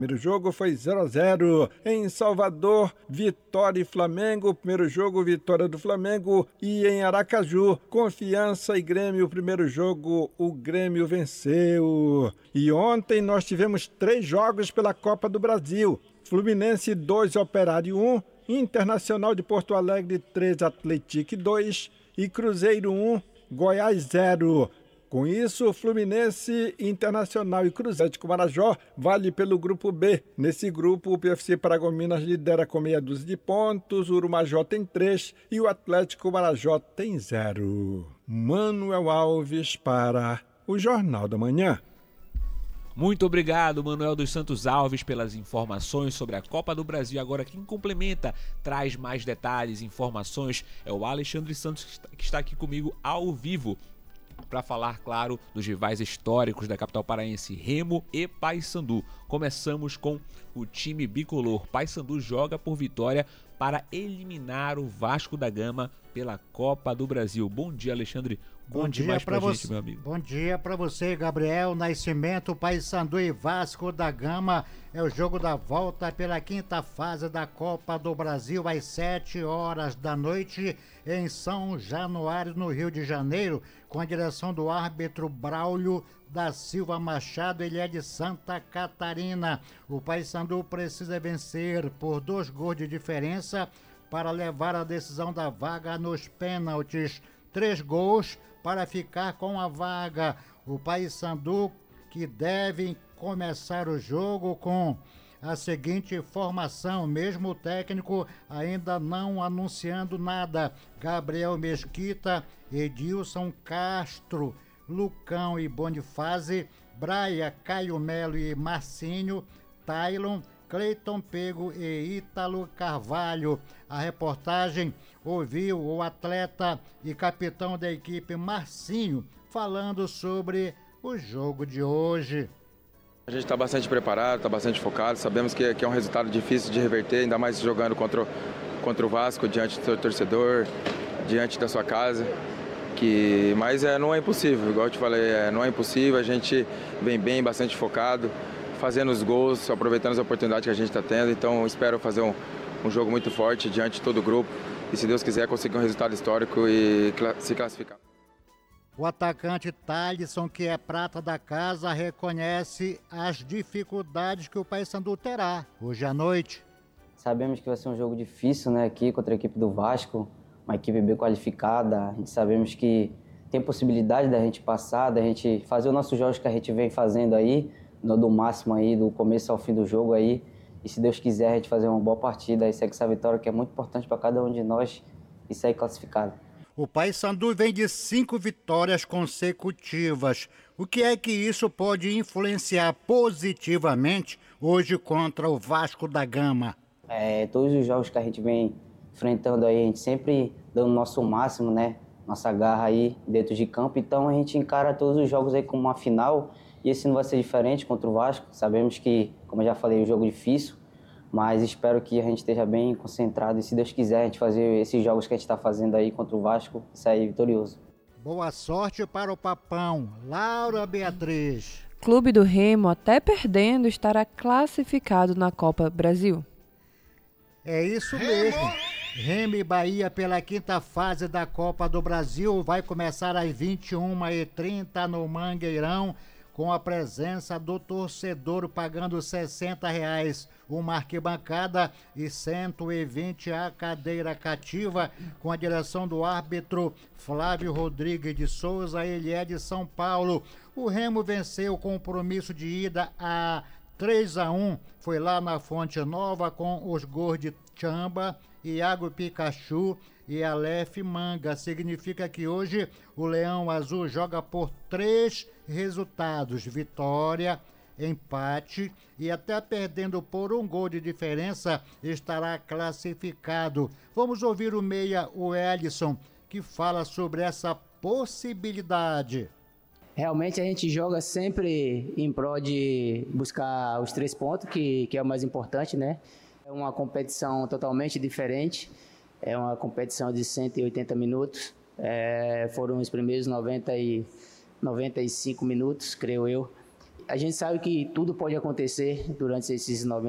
Primeiro jogo foi 0-0 em Salvador, Vitória e Flamengo. Primeiro jogo, vitória do Flamengo. E em Aracaju, Confiança e Grêmio. Primeiro jogo, o Grêmio venceu. E ontem nós tivemos 3 jogos pela Copa do Brasil. Fluminense 2, Operário 1. Internacional de Porto Alegre 3, Atlético 2. E Cruzeiro 1, Goiás 0. Com isso, Fluminense, Internacional e Cruzeiro de Marajó vale pelo grupo B. Nesse grupo, o PFC Paragominas lidera com meia dúzia de pontos, o Urumajó tem 3 e o Atlético Marajó tem 0. Manuel Alves para o Jornal da Manhã. Muito obrigado, Manuel dos Santos Alves, pelas informações sobre a Copa do Brasil. Agora quem complementa, traz mais detalhes, informações, é o Alexandre Santos, que está aqui comigo ao vivo, para falar, claro, dos rivais históricos da capital paraense, Remo e Paysandu. Começamos com o time bicolor. Paysandu joga por Vitória para eliminar o Vasco da Gama pela Copa do Brasil. Bom dia, Alexandre. Bom dia para você, meu amigo. Bom dia para você, Gabriel Nascimento. Paysandu e Vasco da Gama é o jogo da volta pela quinta fase da Copa do Brasil às 7 horas da noite em São Januário, no Rio de Janeiro, com a direção do árbitro Braulio da Silva Machado. Ele é de Santa Catarina. O Paysandu precisa vencer por 2 gols de diferença para levar a decisão da vaga nos pênaltis. 3 gols para ficar com a vaga. O Paysandu que deve começar o jogo com a seguinte formação, mesmo o técnico ainda não anunciando nada: Gabriel Mesquita, Edilson Castro, Lucão e Bonifácio, Braia, Caio Melo e Marcinho, Tailon, Cleiton Pego e Ítalo Carvalho. A reportagem ouviu o atleta e capitão da equipe Marcinho falando sobre o jogo de hoje. A gente está bastante preparado, está bastante focado, sabemos que é um resultado difícil de reverter, ainda mais jogando contra o Vasco, diante do seu torcedor, diante da sua casa. Mas não é impossível, igual eu te falei, não é impossível, a gente vem bem, bastante focado, fazendo os gols, aproveitando as oportunidades que a gente está tendo. Então espero fazer um jogo muito forte diante de todo o grupo e, se Deus quiser, conseguir um resultado histórico e se classificar. O atacante Thalisson, que é prata da casa, reconhece as dificuldades que o Paysandu terá hoje à noite. Sabemos que vai ser um jogo difícil, né, aqui contra a equipe do Vasco, uma equipe bem qualificada. A gente sabemos que tem possibilidade da gente passar, da gente fazer os nossos jogos que a gente vem fazendo aí, do máximo aí, do começo ao fim do jogo aí. E se Deus quiser, a gente fazer uma boa partida e segue essa vitória, que é muito importante para cada um de nós, e sair classificado. O Paysandu vem de 5 vitórias consecutivas. O que é que isso pode influenciar positivamente hoje contra o Vasco da Gama? Todos os jogos que a gente vem enfrentando aí, a gente sempre dando o nosso máximo, né? Nossa garra aí dentro de campo. Então a gente encara todos os jogos aí como uma final. E esse não vai ser diferente contra o Vasco. Sabemos que, como eu já falei, é um jogo difícil, mas espero que a gente esteja bem concentrado e, se Deus quiser, a gente fazer esses jogos que a gente está fazendo aí contra o Vasco e sair vitorioso. Boa sorte para o Papão. Laura Beatriz. Clube do Remo, até perdendo, estará classificado na Copa Brasil. É isso mesmo. Remo e Bahia pela quinta fase da Copa do Brasil vai começar às 21h30 no Mangueirão, com a presença do torcedor pagando R$60 uma arquibancada e 120 a cadeira cativa, com a direção do árbitro Flávio Rodrigues de Souza. Ele é de São Paulo. O Remo venceu o compromisso de ida a 3-1, foi lá na Fonte Nova com os gols de Chamba, Iago Pikachu e Aleph Manga. Significa que hoje o Leão Azul joga por 3 resultados: vitória, empate e, até perdendo por 1 gol de diferença, estará classificado. Vamos ouvir o meia, o Ellison, que fala sobre essa possibilidade. Realmente a gente joga sempre em prol de buscar os 3 pontos, que é o mais importante, né? É uma competição totalmente diferente, é uma competição de 180 minutos, foram os primeiros 95 minutos, creio eu, A gente sabe que tudo pode acontecer durante esses 90